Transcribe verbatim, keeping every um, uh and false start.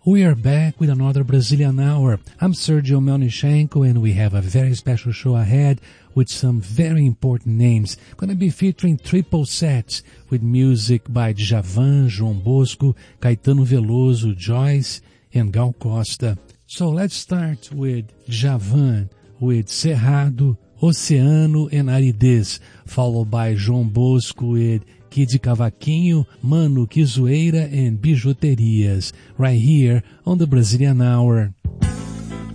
We are back with another Brazilian Hour. I'm Sergio Melnichenko, and we have a very special show ahead with some very important names. Going to be featuring triple sets with music by Djavan, João Bosco, Caetano Veloso, Joyce, and Gal Costa. So let's start with Djavan, with Cerrado, Oceano and Aridez, followed by João Bosco with Kid Cavaquinho, Mano, Que Zoeira and Bijuterias, right here on the Brazilian Hour.